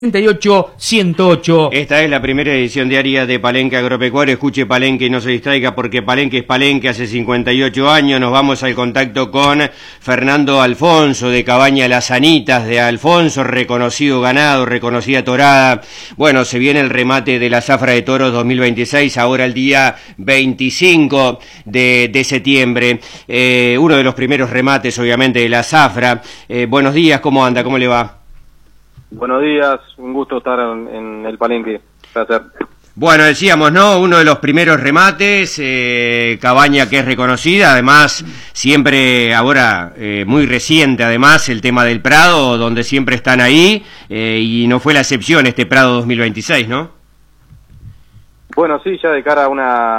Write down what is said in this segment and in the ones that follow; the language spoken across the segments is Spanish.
38-108. Esta es la primera edición diaria de Palenque Agropecuario. Escuche Palenque y no se distraiga porque Palenque es Palenque. Hace 58 años nos vamos al contacto con Fernando Alfonso de Cabaña Las Anitas de Alfonso, reconocido ganado, reconocida torada. Bueno, se viene el remate de la Zafra de Toros 2026, ahora el día 25 de septiembre. Uno de los primeros remates, obviamente, de la Zafra. Buenos días, ¿cómo anda? ¿Cómo le va? Buenos días, un gusto estar en el Palenque, placer. Bueno, decíamos, ¿no? Uno de los primeros remates, Cabaña que es reconocida, además siempre, ahora muy reciente además, el tema del Prado, donde siempre están ahí, y no fue la excepción este Prado 2026, ¿no? Bueno, sí, ya de cara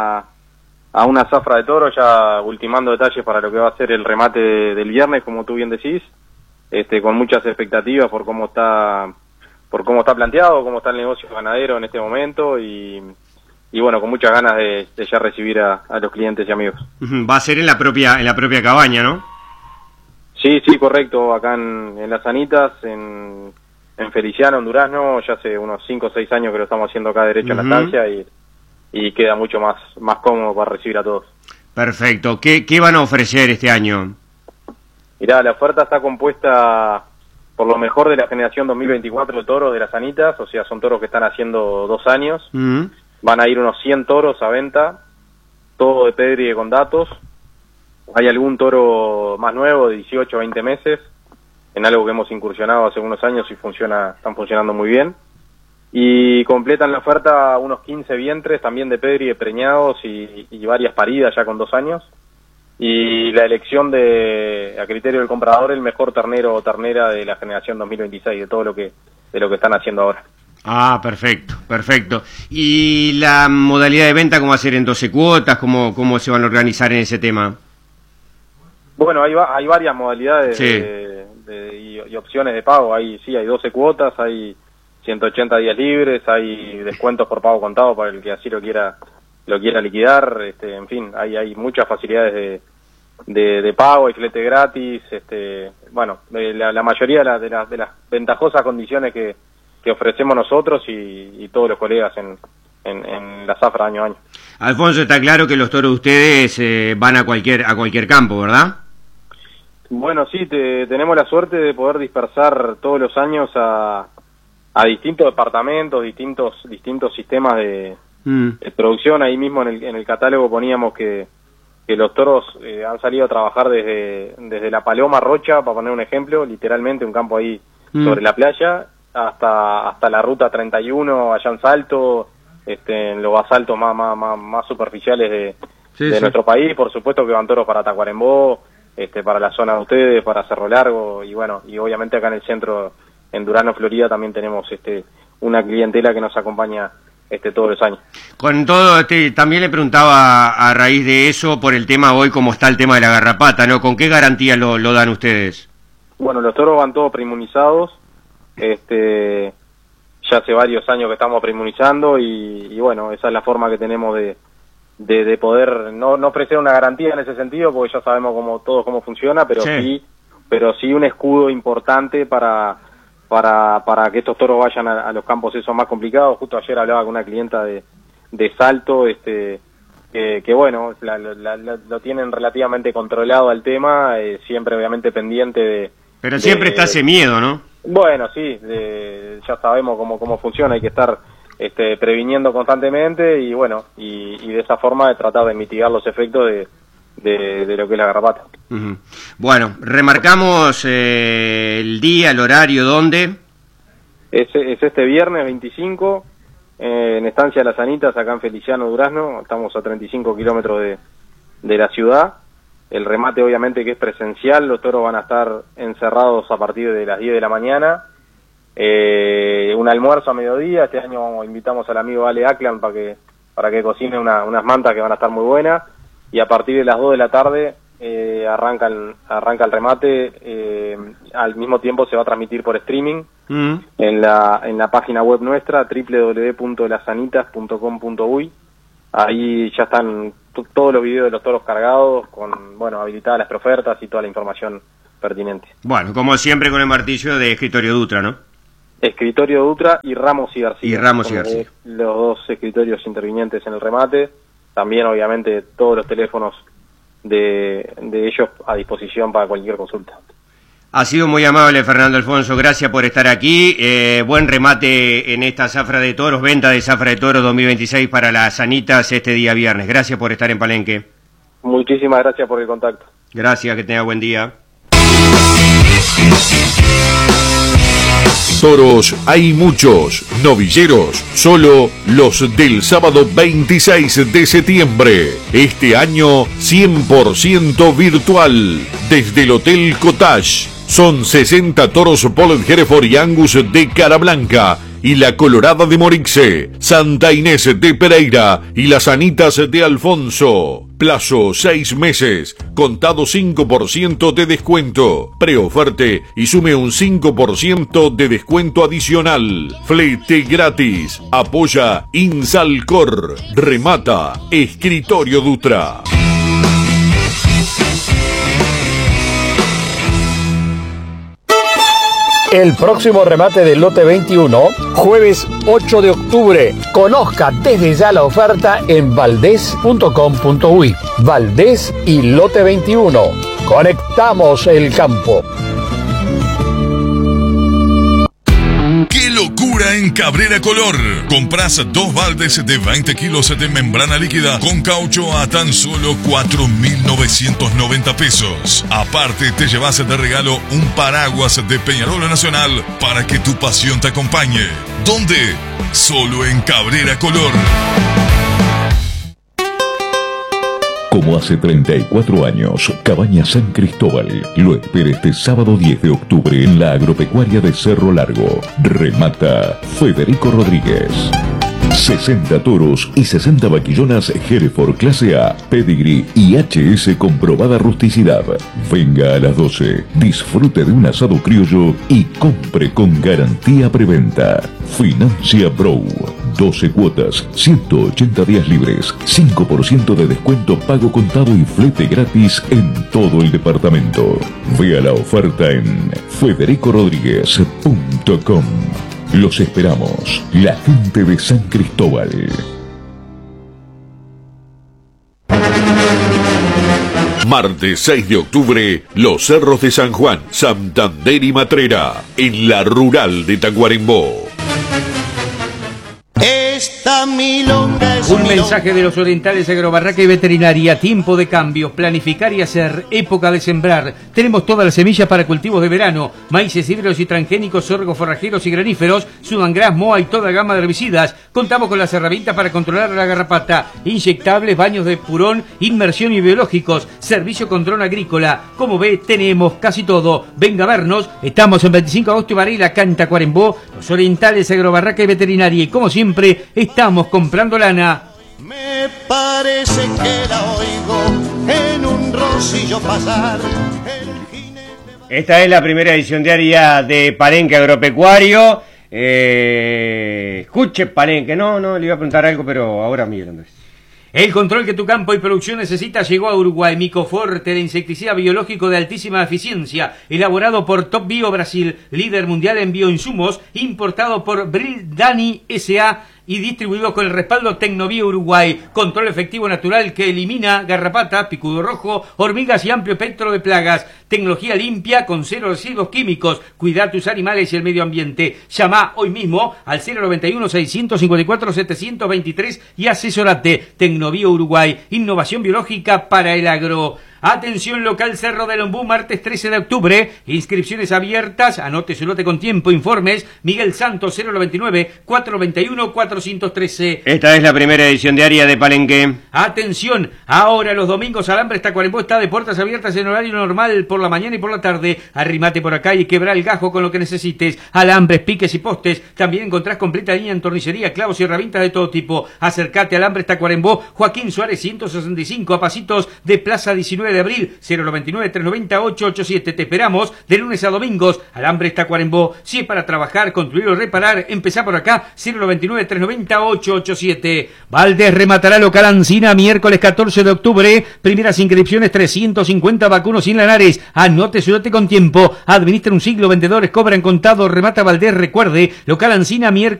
a una zafra de toro, ya ultimando detalles para lo que va a ser el remate del viernes, como tú bien decís. Con muchas expectativas por cómo está planteado, cómo está el negocio ganadero en este momento y bueno, con muchas ganas de ya recibir a los clientes y amigos. Va a ser en la propia cabaña, ¿no? Sí, correcto, acá en Las Anitas, en Feliciano, en Durazno, ya hace unos 5 o 6 años que lo estamos haciendo acá derecho en la estancia y queda mucho más cómodo para recibir a todos. Perfecto. ¿Qué van a ofrecer este año? Mirá, la oferta está compuesta por lo mejor de la generación 2024 de toros de Las Anitas, o sea, son toros que están haciendo 2 años. Van a ir unos 100 toros a venta, todo de pedrie con datos. Hay algún toro más nuevo, de 18 o 20 meses, en algo que hemos incursionado hace unos años y están funcionando muy bien. Y completan la oferta unos 15 vientres, también de pedrie preñados y varias paridas ya con 2 años. Y la elección a criterio del comprador, el mejor ternero o ternera de la generación 2026, de lo que están haciendo ahora. Ah, perfecto. ¿Y la modalidad de venta cómo va a ser en 12 cuotas? ¿Cómo se van a organizar en ese tema? Bueno, hay varias modalidades y opciones de pago. Hay 12 cuotas, hay 180 días libres, hay descuentos por pago contado para el que así lo quiera liquidar, en fin, hay muchas facilidades de pago, hay flete gratis, la mayoría de las ventajosas condiciones que ofrecemos nosotros y todos los colegas en la zafra año a año. Alfonso, está claro que los toros de ustedes van a cualquier campo, ¿verdad? Bueno, sí, tenemos la suerte de poder dispersar todos los años a distintos departamentos, distintos sistemas de producción. Ahí mismo en el catálogo poníamos que los toros han salido a trabajar desde la Paloma Rocha, para poner un ejemplo, literalmente un campo ahí sobre la playa, hasta la ruta 31 allá en Salto, en los basaltos más superficiales de nuestro país. Por supuesto que van toros para Tacuarembó, para la zona de ustedes, para Cerro Largo, y bueno, y obviamente acá en el centro, en Durazno, Florida, también tenemos una clientela que nos acompaña todos los años. Con todo, también le preguntaba a raíz de eso, por el tema hoy, cómo está el tema de la garrapata, ¿no? ¿Con qué garantía lo dan ustedes? Bueno, los toros van todos preinmunizados, ya hace varios años que estamos preinmunizando y bueno, esa es la forma que tenemos de poder, no ofrecer una garantía en ese sentido, porque ya sabemos cómo funciona, pero sí un escudo importante para que estos toros vayan a los campos esos más complicados. Justo ayer hablaba con una clienta de Salto, que bueno, lo tienen relativamente controlado al tema, siempre obviamente pendiente Pero siempre está ese miedo, ¿no? Bueno, sí, ya sabemos cómo funciona, hay que estar previniendo constantemente y bueno, y de esa forma de tratar de mitigar los efectos de lo que es la garrapata. Bueno, remarcamos el día, el horario, ¿dónde? Es este viernes 25 en Estancia Las Anitas, acá en Feliciano, Durazno. Estamos a 35 kilómetros de la ciudad. El remate obviamente que es presencial, los toros van a estar encerrados a partir de las 10 de la mañana. Un almuerzo a mediodía. Este año invitamos al amigo Ale Aklan para que cocine unas mantas que van a estar muy buenas. Y a partir de las 2 de la tarde arranca el remate. Al mismo tiempo se va a transmitir por streaming en la página web nuestra, www.lasanitas.com.uy. Ahí ya están todos los videos de los toros cargados, habilitadas las preofertas y toda la información pertinente. Bueno, como siempre con el martillo de Escritorio Dutra, ¿no? Escritorio Dutra y Ramos y García. Y Ramos y García. Los dos escritorios intervinientes en el remate. También, obviamente, todos los teléfonos de ellos a disposición para cualquier consulta. Ha sido muy amable, Fernando Alfonso, gracias por estar aquí. Buen remate en esta zafra de toros, venta de zafra de toros 2026 para las Sanitas este día viernes. Gracias por estar en Palenque. Muchísimas gracias por el contacto. Gracias, que tenga buen día. Toros hay muchos, novilleros solo los del sábado 26 de septiembre. Este año 100% virtual desde el Hotel Cottage. Son 60 toros Polled Hereford y Angus de Cara Blanca y la Colorada de Morixe, Santa Inés de Pereira y las Anitas de Alfonso. Plazo 6 meses, contado 5% de descuento. Preoferte y sume un 5% de descuento adicional. Flete gratis. Apoya Insalcor. Remata Escritorio Dutra. El próximo remate del lote 21, jueves 8 de octubre. Conozca desde ya la oferta en valdez.com.uy. Valdez y lote 21. Conectamos el campo. ¡Qué locura en Cabrera Color! Compras 2 baldes de 20 kilos de membrana líquida con caucho a tan solo 4.990 pesos. Aparte, te llevas de regalo un paraguas de Peñarol Nacional para que tu pasión te acompañe. ¿Dónde? Solo en Cabrera Color. Como hace 34 años, Cabaña San Cristóbal lo espera este sábado 10 de octubre en la agropecuaria de Cerro Largo. Remata Federico Rodríguez. 60 toros y 60 vaquillonas Hereford clase A, pedigree y HS comprobada rusticidad. Venga a las 12, disfrute de un asado criollo y compre con garantía preventa. Financia Bro. 12 cuotas, 180 días libres, 5% de descuento pago contado y flete gratis en todo el departamento. Vea la oferta en federicorodriguez.com. Los esperamos, la gente de San Cristóbal. Martes 6 de octubre, Los Cerros de San Juan, Santander y Matrera, en la Rural de Tacuarembó. Un mensaje de los Orientales Agrobarraca y Veterinaria. Tiempo de cambios, planificar y hacer, época de sembrar. Tenemos todas las semillas para cultivos de verano: maíces híbridos y transgénicos, sorgos forrajeros y graníferos, Sudangras, moa y toda gama de herbicidas. Contamos con las herramientas para controlar la garrapata, inyectables, baños de purón, inmersión y biológicos, servicio con dron agrícola. Como ve, tenemos casi todo. Venga a vernos. Estamos en 25 de agosto y Varela, Canta, Cuarembó. Los Orientales Agrobarraca y Veterinaria. Y como siempre, estamos comprando lana. Me parece que la oigo en un rocillo pasar. Esta es la primera edición diaria de Palenque Agropecuario. Escuche, Palenque. No, le iba a preguntar algo, pero ahora mira, Andrés. El control que tu campo y producción necesita llegó a Uruguay. Micoforte, de insecticida biológico de altísima eficiencia, elaborado por Top Bio Brasil, líder mundial en bioinsumos, importado por Brildani S.A. y distribuido con el respaldo Tecnovía Uruguay. Control efectivo natural que elimina garrapata, picudo rojo, hormigas y amplio espectro de plagas. Tecnología limpia con 0 residuos químicos. Cuidar tus animales y el medio ambiente. Llama hoy mismo al 091-654-723 y asesorate. Tecnovía Uruguay, innovación biológica para el agro. Atención local Cerro del Ombú, martes 13 de octubre. Inscripciones abiertas. Anote su lote con tiempo. Informes Miguel Santos 099-421-413. Esta es la primera edición diaria de Palenque. Atención, ahora los domingos Alambre Tacuarembó está de puertas abiertas en horario normal por la mañana y por la tarde. Arrimate por acá y quebra el gajo con lo que necesites. Alambres, piques y postes. También encontrás completa línea en tornillería, clavos y herramientas de todo tipo. Acércate a Alambres Tacuarembó, Joaquín Suárez 165, a pasitos de Plaza 19 9 de abril, 099-390-887. Te esperamos de lunes a domingos. Alambre está Tacuarembó. Si es para trabajar, construir o reparar, empezá por acá, 099-390-887. Valdés rematará local Ancina miércoles 14 de octubre. Primeras inscripciones 350 vacunos sin Lanares. Anote su lote con tiempo. Administra un siglo, vendedores cobran contado. Remata Valdés, recuerde, local Ancina miércoles